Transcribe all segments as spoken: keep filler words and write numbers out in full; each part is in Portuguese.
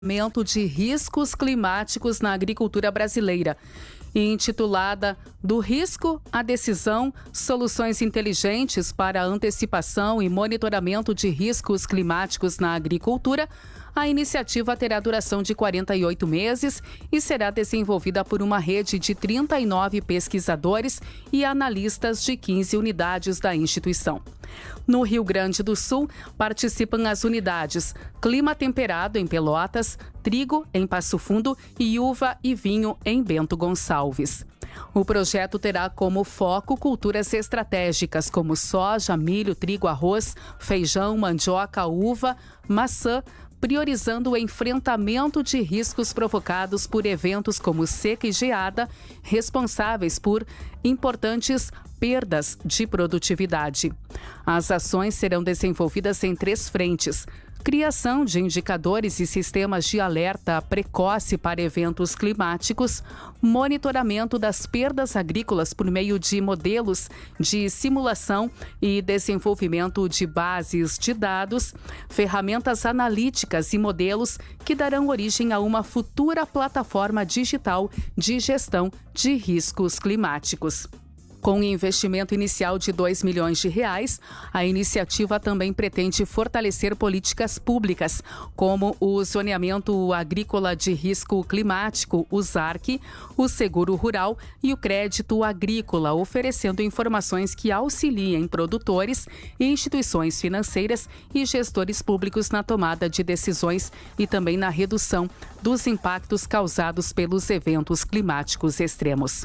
Monitoramento de riscos climáticos na agricultura brasileira. Intitulada Do Risco à Decisão, Soluções Inteligentes para a Antecipação e Monitoramento de Riscos Climáticos na Agricultura, a iniciativa terá duração de quarenta e oito meses e será desenvolvida por uma rede de trinta e nove pesquisadores e analistas de quinze unidades da instituição. No Rio Grande do Sul, participam as unidades Clima Temperado, em Pelotas, Trigo, em Passo Fundo e Uva e Vinho, em Bento Gonçalves. O projeto terá como foco culturas estratégicas como soja, milho, trigo, arroz, feijão, mandioca, uva, maçã, priorizando o enfrentamento de riscos provocados por eventos como seca e geada, responsáveis por importantes perdas de produtividade. As ações serão desenvolvidas em três frentes: criação de indicadores e sistemas de alerta precoce para eventos climáticos, monitoramento das perdas agrícolas por meio de modelos de simulação e desenvolvimento de bases de dados, ferramentas analíticas e modelos que darão origem a uma futura plataforma digital de gestão de riscos climáticos. Com um investimento inicial de dois milhões de reais, a iniciativa também pretende fortalecer políticas públicas, como o Zoneamento Agrícola de Risco Climático, o ZARC, o Seguro Rural e o Crédito Agrícola, oferecendo informações que auxiliem produtores, instituições financeiras e gestores públicos na tomada de decisões e também na redução dos impactos causados pelos eventos climáticos extremos.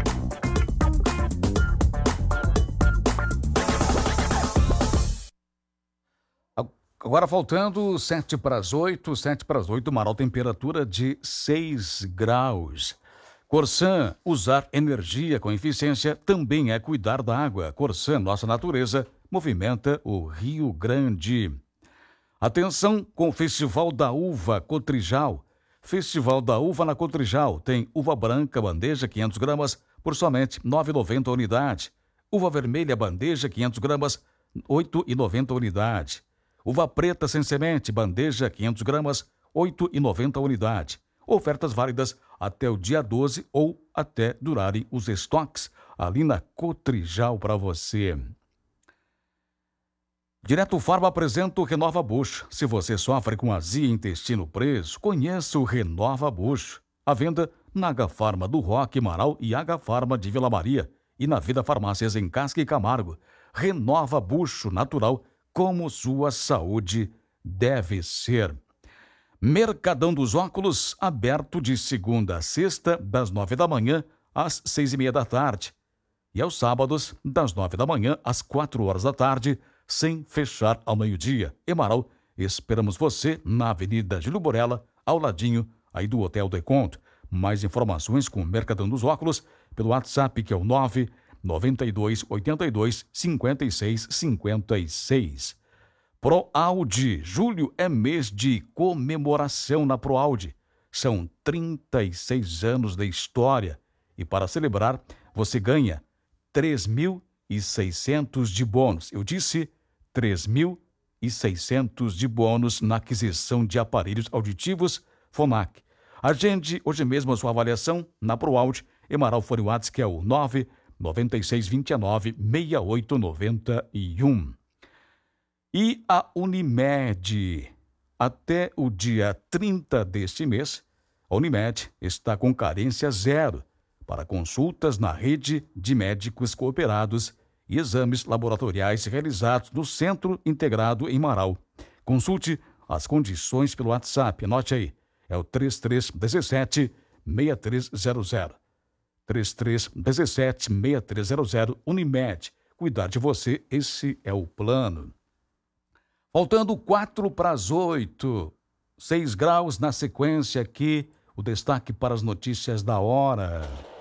Agora faltando sete para as oito, sete para as oito, Marau, temperatura de seis graus. Corsan, usar energia com eficiência também é cuidar da água. Corsan, nossa natureza, movimenta o Rio Grande. Atenção com o Festival da Uva Cotrijal. Festival da Uva na Cotrijal. Tem uva branca, bandeja, quinhentas gramas, por somente nove reais e noventa centavos a unidade. Uva vermelha, bandeja, quinhentas gramas, oito reais e noventa centavos a unidade. Uva preta sem semente, bandeja, quinhentas gramas, oito reais e noventa centavos a unidade. Ofertas válidas até o dia doze ou até durarem os estoques ali na Cotrijal para você. Direto Farma apresenta o Renova Bucho. Se você sofre com azia e intestino preso, conheça o Renova Bucho. A venda na H Farma do Roque, Marau e H Farma de Vila Maria e na Vida Farmácias em Casca e Camargo. Renova Bucho Natural, como sua saúde deve ser. Mercadão dos Óculos, aberto de segunda a sexta, das nove da manhã às seis e meia da tarde. E aos sábados, das nove da manhã às quatro horas da tarde, sem fechar ao meio-dia. Emarau, esperamos você na Avenida Júlio Borella, ao ladinho aí do Hotel do Encontro. Mais informações com o Mercadão dos Óculos pelo WhatsApp, que é o nove noventa e dois, oitenta e dois, cinquenta e seis, cinquenta e seis. ProAude, julho é mês de comemoração na ProAude. São trinta e seis anos de história e para celebrar você ganha três mil e seiscentos de bônus. Eu disse três mil e seiscentos de bônus na aquisição de aparelhos auditivos Phonak. Agende hoje mesmo a sua avaliação na ProAude. Emarau Fone Whats, que é o nove noventa e seis, vinte e nove, sessenta e oito noventa e um. E a Unimed, até o dia trinta deste mês, a Unimed está com carência zero para consultas na rede de médicos cooperados e exames laboratoriais realizados no Centro Integrado em Marau. Consulte as condições pelo WhatsApp, anote aí, é o três três um sete, seis três zero zero. três três um sete, seis três zero zero, Unimed. Cuidar de você, esse é o plano. Faltando quatro para as oito, seis graus na sequência aqui, o destaque para as notícias da hora.